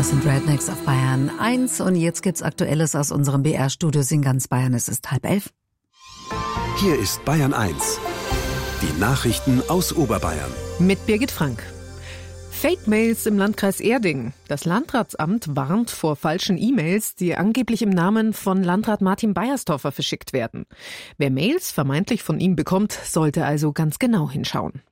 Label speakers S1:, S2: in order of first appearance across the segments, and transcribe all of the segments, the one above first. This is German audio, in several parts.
S1: Das sind Rednecks auf Bayern 1 und jetzt gibt's Aktuelles aus unserem BR-Studios in ganz Bayern. Es ist 10:30.
S2: Hier ist Bayern 1. Die Nachrichten aus Oberbayern.
S3: Mit Birgit Frank. Fake-Mails im Landkreis Erding. Das Landratsamt warnt vor falschen E-Mails, die angeblich im Namen von Landrat Martin Beiersdorfer verschickt werden. Wer Mails vermeintlich von ihm bekommt, sollte also ganz genau hinschauen.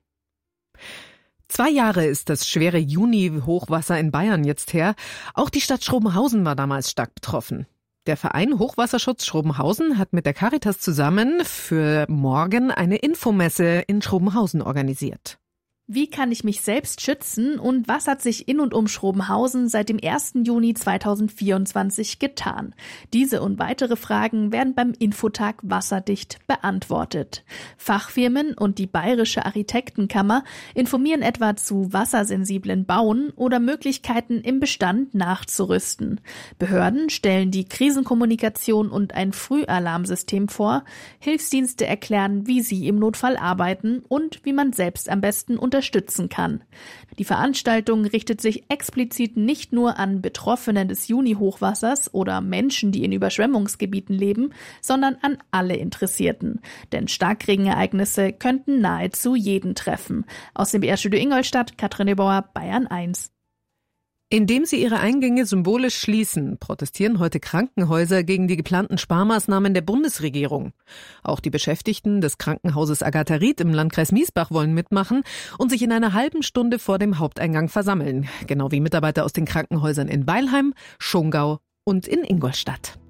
S3: 2 Jahre ist das schwere Juni-Hochwasser in Bayern jetzt her. Auch die Stadt Schrobenhausen war damals stark betroffen. Der Verein Hochwasserschutz Schrobenhausen hat mit der Caritas zusammen für morgen eine Infomesse in Schrobenhausen organisiert.
S4: Wie kann ich mich selbst schützen und was hat sich in und um Schrobenhausen seit dem 1. Juni 2024 getan? Diese und weitere Fragen werden beim Infotag Wasserdicht beantwortet. Fachfirmen und die Bayerische Architektenkammer informieren etwa zu wassersensiblen Bauen oder Möglichkeiten im Bestand nachzurüsten. Behörden stellen die Krisenkommunikation und ein Frühalarmsystem vor. Hilfsdienste erklären, wie sie im Notfall arbeiten und wie man selbst am besten unterstützen kann. Die Veranstaltung richtet sich explizit nicht nur an Betroffene des Juni-Hochwassers oder Menschen, die in Überschwemmungsgebieten leben, sondern an alle Interessierten. Denn Starkregenereignisse könnten nahezu jeden treffen. Aus dem BR-Studio Ingolstadt, Katrin Neubauer, Bayern 1.
S3: Indem sie ihre Eingänge symbolisch schließen, protestieren heute Krankenhäuser gegen die geplanten Sparmaßnahmen der Bundesregierung. Auch die Beschäftigten des Krankenhauses Agatha-Ried im Landkreis Miesbach wollen mitmachen und sich in einer halben Stunde vor dem Haupteingang versammeln. Genau wie Mitarbeiter aus den Krankenhäusern in Weilheim, Schongau und in Ingolstadt.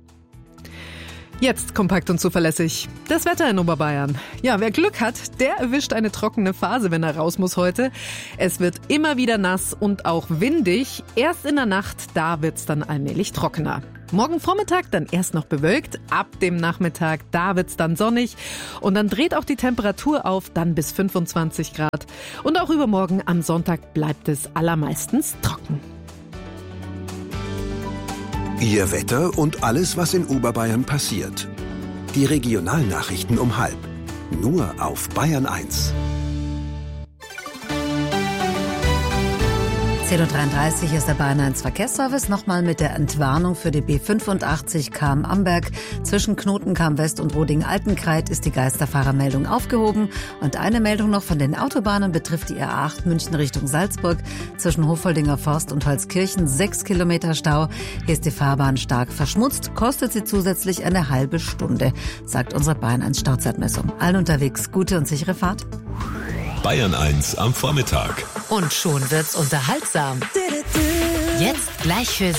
S3: Jetzt kompakt und zuverlässig. Das Wetter in Oberbayern. Ja, wer Glück hat, der erwischt eine trockene Phase, wenn er raus muss heute. Es wird immer wieder nass und auch windig. Erst in der Nacht, da wird's dann allmählich trockener. Morgen Vormittag dann erst noch bewölkt. Ab dem Nachmittag, da wird's dann sonnig. Und dann dreht auch die Temperatur auf, dann bis 25 Grad. Und auch übermorgen am Sonntag bleibt es allermeistens trocken.
S2: Ihr Wetter und alles, was in Oberbayern passiert. Die Regionalnachrichten um 12:30. Nur auf Bayern 1.
S1: 10:33 Uhr ist der Bayern 1 Verkehrsservice. Nochmal mit der Entwarnung für die B85 Cham-Amberg. Zwischen Knotenkam West und Roding-Altenkreid ist die Geisterfahrermeldung aufgehoben. Und eine Meldung noch von den Autobahnen betrifft die A8 München Richtung Salzburg. Zwischen Hofoldinger Forst und Holzkirchen 6 Kilometer Stau. Hier ist die Fahrbahn stark verschmutzt. Kostet sie zusätzlich eine halbe Stunde, sagt unsere Bayern 1 Stauzeitmessung. Allen unterwegs gute und sichere Fahrt.
S5: Bayern 1 am Vormittag.
S6: Und schon wird's unterhaltsam. Jetzt gleich für